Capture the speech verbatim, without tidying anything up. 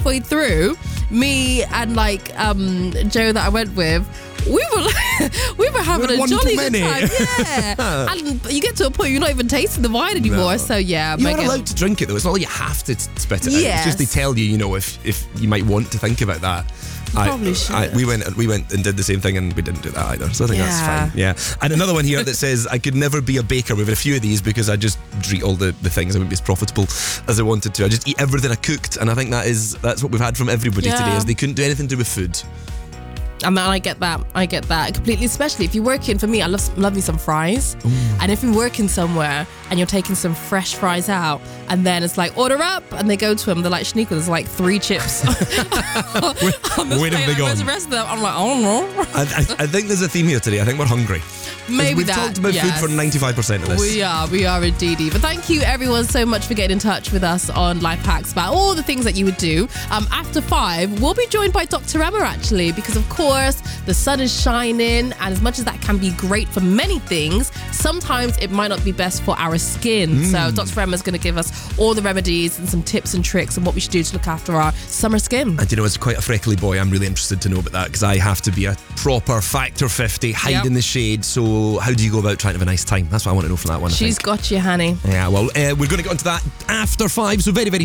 halfway through, me and like um, Joe that I went with, we were like, we were having We're a one jolly too good many. time. Yeah. And you get to a point you're not even tasting the wine anymore. No. So yeah, You're Megan. allowed to drink it though. It's not like you have to spit it out. Yes. It's just they tell you, you know, if if you might want to think about that. I, probably should. I, we went we went and did the same thing and we didn't do that either. So I think Yeah. that's fine. Yeah. And another one here that says I could never be a baker. We've had a few of these because I just eat all the, the things. I wouldn't be as profitable as I wanted to. I just eat everything I cooked, and I think that is that's what we've had from everybody Yeah. today. Is they couldn't do anything to do with food. And I get that. I get that completely. Especially if you're working, for me, I love, love me some fries. Ooh. And if you're working somewhere and you're taking some fresh fries out, and then it's like, order up, and they go to them, they're like, Shaniqua, there's like three chips. Where have they like, gone? Where's the rest of them? I'm like, I don't know. I, I, I think there's a theme here today. I think we're hungry. Maybe we've that, talked about yes. food for ninety-five percent of this. We are, we are indeedy. But thank you everyone so much for getting in touch with us on Life Hacks about all the things that you would do. Um, after five, we'll be joined by Doctor Emma actually, because of course the sun is shining, and as much as that can be great for many things, sometimes it might not be best for our skin. Mm. So Doctor Emma is going to give us all the remedies and some tips and tricks on what we should do to look after our summer skin. And you know, as quite a freckly boy, I'm really interested to know about that because I have to be a proper factor fifty, hide Yep. in the shade. So how do you go about trying to have a nice time? That's what I want to know from that one. I She's think. got you, honey. Yeah, well, uh, we're going to get onto that after five. So very, very